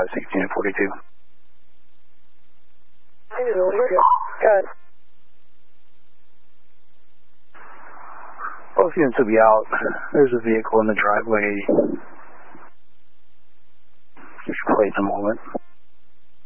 16 and 42. Good. Both units will be out. There's a vehicle in the driveway. Just wait a moment.